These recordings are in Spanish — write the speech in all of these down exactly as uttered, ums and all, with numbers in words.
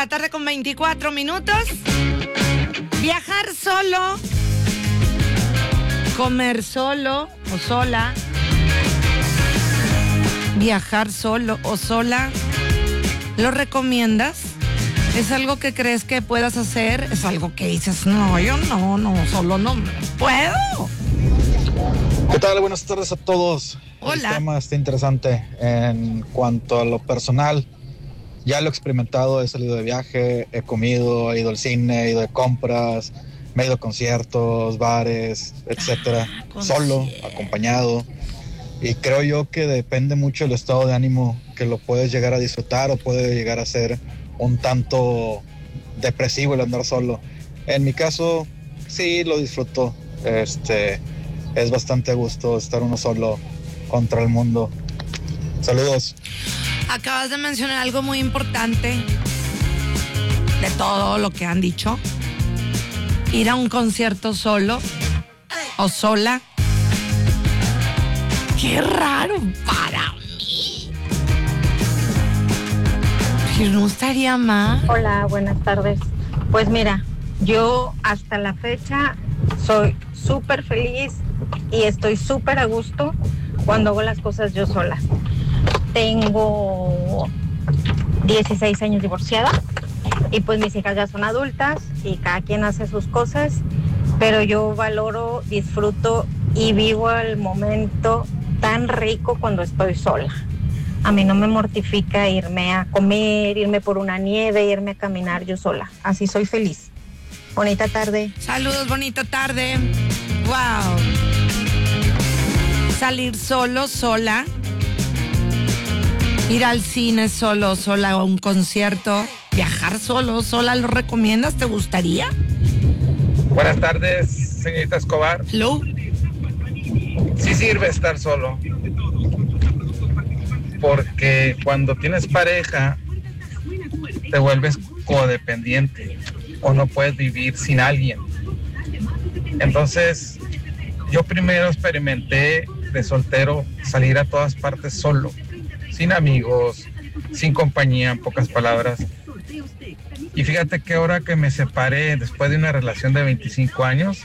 la tarde con veinticuatro minutos. Viajar solo, comer solo o sola, viajar solo o sola, ¿lo recomiendas? ¿Es algo que crees que puedas hacer? ¿Es algo que dices, no, yo no, no, solo no puedo? ¿Qué tal? Buenas tardes a todos. Hola. El tema está interesante. En cuanto a lo personal, ya lo he experimentado, he salido de viaje, he comido, he ido al cine, he ido de compras, me he ido a conciertos, bares, etcétera, Ah, solo, acompañado. Y creo yo que depende mucho del estado de ánimo que lo puedes llegar a disfrutar o puede llegar a ser un tanto depresivo el andar solo. En mi caso, sí lo disfruto. Este, es bastante a gusto estar uno solo contra el mundo. Saludos. Acabas de mencionar algo muy importante de todo lo que han dicho. Ir a un concierto solo o sola. ¡Qué raro para mí! Pero no estaría mal. Hola, buenas tardes. Pues mira, yo hasta la fecha soy súper feliz y estoy súper a gusto cuando hago las cosas yo sola. Tengo dieciséis años divorciada y pues mis hijas ya son adultas y cada quien hace sus cosas, pero yo valoro, disfruto y vivo el momento tan rico cuando estoy sola. A mí no me mortifica irme a comer, irme por una nieve, irme a caminar yo sola. Así soy feliz. Bonita tarde. Saludos, bonita tarde. Wow. Salir solo, sola. Ir al cine solo, sola a un concierto. Viajar solo, sola, ¿lo recomiendas? ¿Te gustaría? Buenas tardes, señorita Escobar. Hello. Sí sirve estar solo, porque cuando tienes pareja te vuelves codependiente o no puedes vivir sin alguien. Entonces, yo primero experimenté de soltero salir a todas partes solo, sin amigos, sin compañía, en pocas palabras. Y fíjate que ahora que me separé después de una relación de veinticinco años,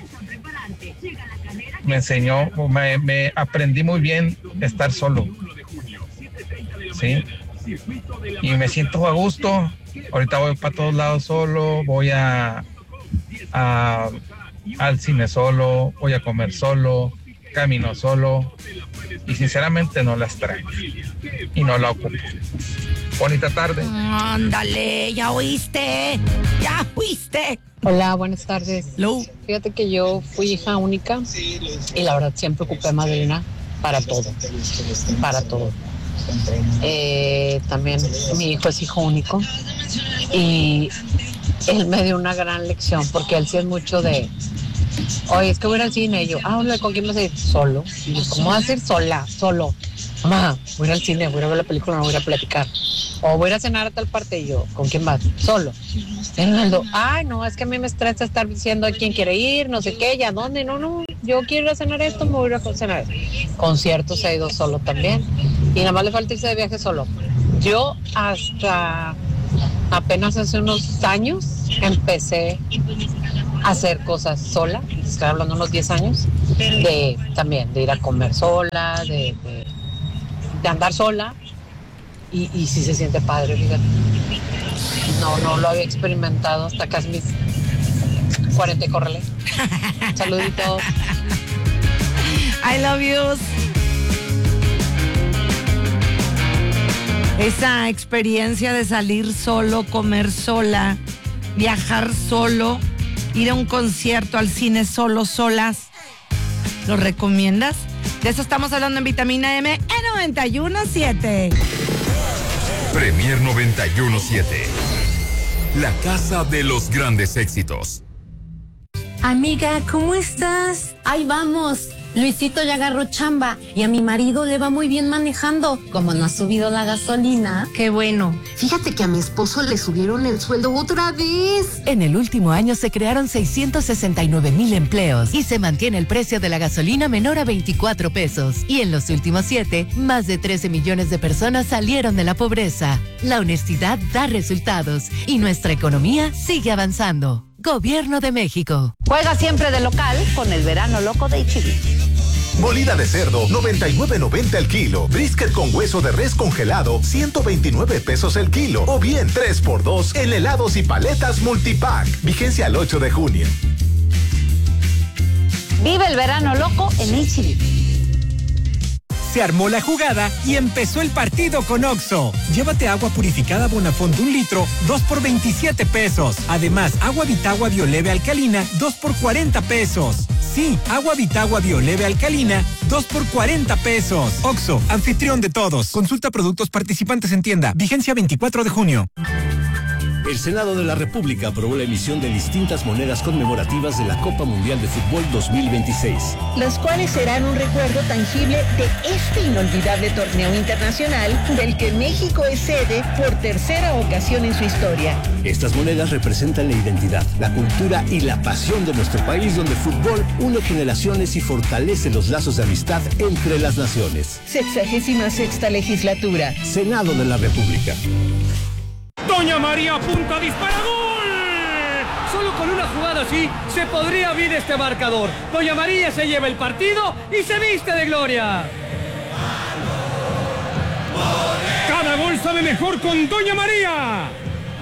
me enseñó, me, me aprendí muy bien estar solo, ¿sí? Y me siento a gusto. Ahorita voy para todos lados solo, voy a, a al cine solo, voy a comer solo, camino solo y sinceramente no la extraño y no la ocupo. Bonita tarde. Ándale, ya oíste, ya oíste. Hola, buenas tardes. Hello. Fíjate que yo fui hija única y la verdad siempre ocupé madrina para todo, para todo. Eh, también mi hijo es hijo único y él me dio una gran lección porque él sí es mucho de, oye, es que voy a ir al cine. Y yo, ah, ¿con quién vas a ir? Solo. Y yo, ¿cómo vas a ir sola? Solo. Mamá, voy a ir al cine, voy a ver la película, no voy a ir a platicar. O voy a ir a cenar a tal parte. Y yo, ¿con quién vas? Solo. Y Ronaldo, ay, no, es que a mí me estresa estar diciendo a quién quiere ir, no sé qué, y a dónde. No, no, yo quiero ir a cenar esto, me voy a ir a cenar. Conciertos he ido solo también. Y nada más le falta irse de viaje solo. Yo hasta apenas hace unos años empecé a hacer cosas sola, estoy hablando unos diez años, de también, de ir a comer sola, de, de, de andar sola, y, y sí se siente padre, fíjate. No, no lo había experimentado hasta casi mis cuarenta y córrele. Saluditos. I love you. Esa experiencia de salir solo, comer sola, viajar solo, ir a un concierto, al cine solo, solas, ¿lo recomiendas? De eso estamos hablando en Vitamina M en noventa y uno punto siete. Premier noventa y uno punto siete. La casa de los grandes éxitos. Amiga, ¿cómo estás? Ahí vamos. Luisito ya agarró chamba y a mi marido le va muy bien manejando. Como no ha subido la gasolina. Qué bueno. Fíjate que a mi esposo le subieron el sueldo otra vez. En el último año se crearon seiscientos sesenta y nueve mil empleos y se mantiene el precio de la gasolina menor a veinticuatro pesos. Y en los últimos siete, más de trece millones de personas salieron de la pobreza. La honestidad da resultados y nuestra economía sigue avanzando. Gobierno de México. Juega siempre de local con el verano loco de H E B. Molida de cerdo, noventa y nueve noventa el kilo. Brisket con hueso de res congelado, ciento veintinueve pesos el kilo. O bien tres por dos en helados y paletas multipack. Vigencia al ocho de junio. Vive el verano loco en H E B. Se armó la jugada y empezó el partido con Oxxo. Llévate agua purificada Bonafont de un litro, dos por veintisiete pesos. Además, agua Vitagua Bioleve alcalina, dos por cuarenta pesos. Sí, agua Vitagua Bioleve alcalina, dos por cuarenta pesos. Oxxo, anfitrión de todos. Consulta productos participantes en tienda. Vigencia veinticuatro de junio. El Senado de la República aprobó la emisión de distintas monedas conmemorativas de la Copa Mundial de Fútbol dos mil veintiséis. Las cuales serán un recuerdo tangible de este inolvidable torneo internacional del que México es sede por tercera ocasión en su historia. Estas monedas representan la identidad, la cultura y la pasión de nuestro país, donde el fútbol une generaciones y fortalece los lazos de amistad entre las naciones. Sexagésima sexta legislatura. Senado de la República. Doña María apunta, dispara, ¡gol! Solo con una jugada así se podría abrir este marcador. Doña María se lleva el partido y se viste de gloria. Cada gol sabe mejor con Doña María.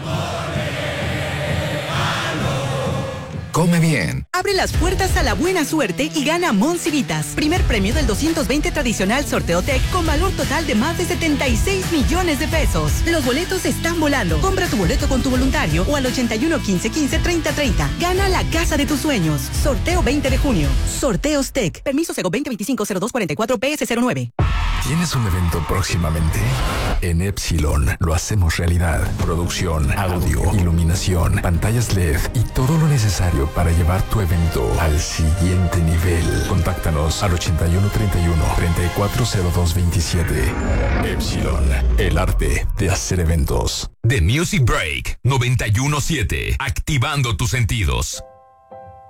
Come bien. Abre las puertas a la buena suerte y gana Monsivitas. Primer premio del doscientos veinte tradicional Sorteo Tech con valor total de más de setenta y seis millones de pesos. Los boletos están volando. Compra tu boleto con tu voluntario o al ochenta y uno, quince, quince, treinta, treinta. Gana la casa de tus sueños. Sorteo veinte de junio. Sorteos Tech. Permiso Sego veinte veinticinco cero dos cuarenta y cuatro P S cero nueve. ¿Tienes un evento próximamente? En Epsilon lo hacemos realidad. Producción, audio, iluminación, pantallas L E D y todo lo necesario para llevar tu evento al siguiente nivel. Contáctanos al ochenta y uno, treinta y uno, treinta y cuatro cero dos veintisiete. Epsilon, el arte de hacer eventos. The Music Break noventa y uno punto siete. Activando tus sentidos.